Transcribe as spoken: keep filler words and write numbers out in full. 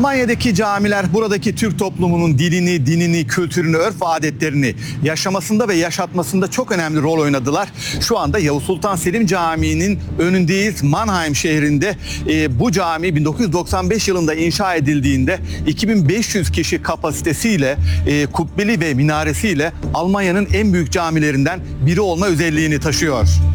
Almanya'daki camiler buradaki Türk toplumunun dilini, dinini, kültürünü, örf ve adetlerini yaşamasında ve yaşatmasında çok önemli rol oynadılar. Şu anda Yavuz Sultan Selim Camii'nin önündeyiz. Mannheim şehrinde e, bu cami bin dokuz yüz doksan beş yılında inşa edildiğinde iki bin beş yüz kişi kapasitesiyle, e, kubbeli ve minaresiyle Almanya'nın en büyük camilerinden biri olma özelliğini taşıyor.